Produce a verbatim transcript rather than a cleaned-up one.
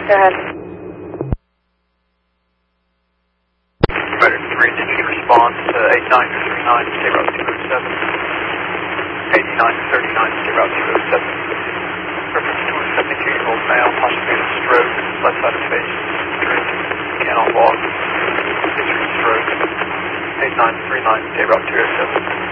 Go ahead. Rider three, did you respond to eight nine three nine, stay route two oh seven? eight nine three nine, stay route two oh seven. Reference to a seventy-two-year-old male, possibly a stroke, left side of face, drink, cannot walk, history of stroke. eight nine three nine, stay route two oh seven.